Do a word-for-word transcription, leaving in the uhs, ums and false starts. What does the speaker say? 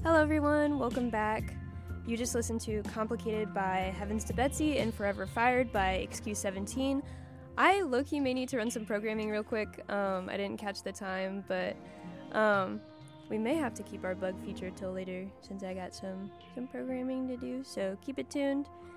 Hello everyone, welcome back. You just listened to Complicated by Heavens to Betsy and Forever Fired by Excuse seventeen. I low-key may need to run some programming real quick. Um, I didn't catch the time, but um, we may have to keep our bug feature till later since I got some, some programming to do, so keep it tuned.